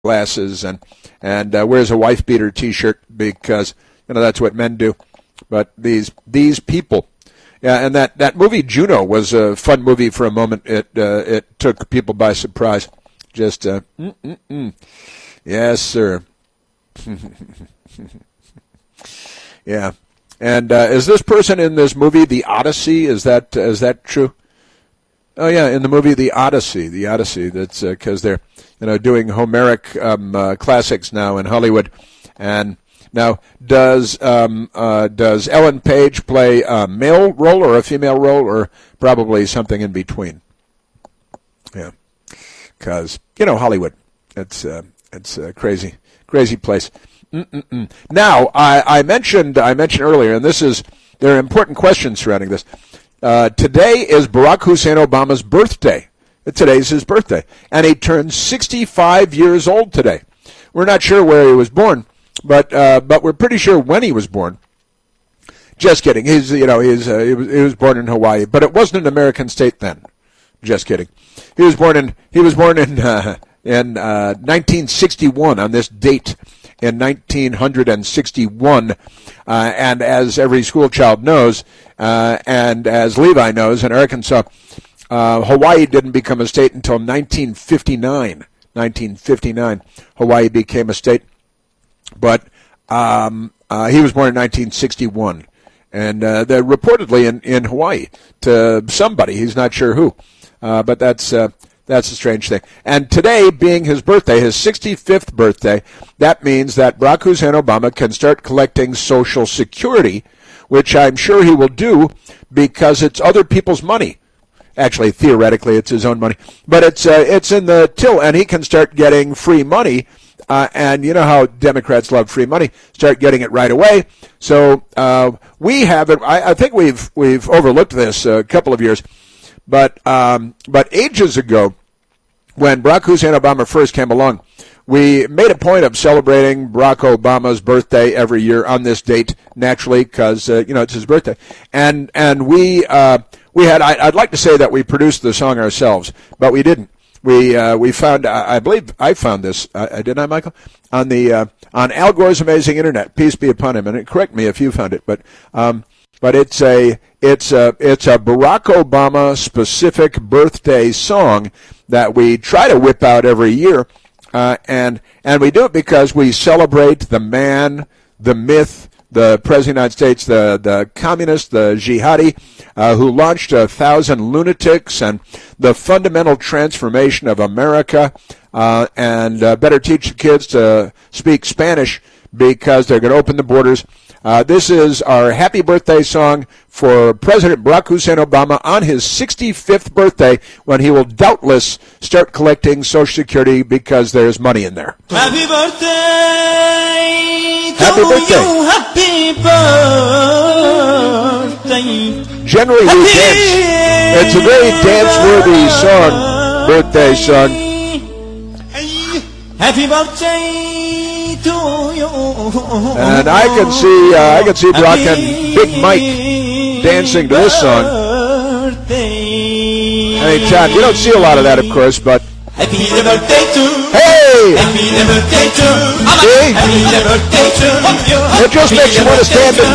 glasses and wears a wife-beater T-shirt because that's what men do. But these people, yeah, and that movie Juno was a fun movie for a moment. It took people by surprise. Just yes, sir. Yeah, and is this person in this movie The Odyssey? Is that true? Oh yeah, in the movie The Odyssey. That's because they're doing Homeric classics now in Hollywood. And now, does Ellen Page play a male role or a female role, or probably something in between? Yeah, because Hollywood, it's a crazy place. Now, I mentioned earlier, and there are important questions surrounding this. Today is Barack Hussein Obama's birthday. Today's his birthday, and he turned 65 years old today. We're not sure where he was born, but we're pretty sure when he was born. Just kidding. He was born in Hawaii, but it wasn't an American state then. Just kidding. He was born in 1961 on this date. In 1961, and as every school child knows, and as Levi knows, in Arkansas, Hawaii didn't become a state until 1959. 1959, Hawaii became a state, but he was born in 1961, and they're reportedly in Hawaii to somebody. He's not sure who, but that's a strange thing. And today being his birthday, his 65th birthday, that means that Barack Hussein Obama can start collecting Social Security, which I'm sure he will do because it's other people's money. Actually, theoretically, it's his own money. But it's in the till, and he can start getting free money. And you know how Democrats love free money. Start getting it right away. So we haven't. I think we've overlooked this a couple of years. But ages ago, when Barack Hussein Obama first came along, we made a point of celebrating Barack Obama's birthday every year on this date, naturally, because it's his birthday. And we had. I'd like to say that we produced the song ourselves, but we didn't. We found. I believe I found this. Didn't I, Michael? On Al Gore's Amazing Internet. Peace be upon him. And correct me if you found it, but it's a Barack Obama specific birthday song that we try to whip out every year, and we do it because we celebrate the man, the myth, the President of the United States, the communist, the jihadi, who launched 1,000 lunatics, and the fundamental transformation of America, and better teach the kids to speak Spanish because they're going to open the borders. This is our happy birthday song for President Barack Hussein Obama on his 65th birthday, when he will doubtless start collecting Social Security because there's money in there. Happy birthday happy birthday. You, happy birthday. Generally we dance. It's a very dance-worthy song, birthday song. Happy birthday. And I can see Barack and Big Mike dancing to this song. Anytime. You don't see a lot of that, of course, but happy birthday to hey! Happy birthday to See? Happy birthday to It just makes you want to stand and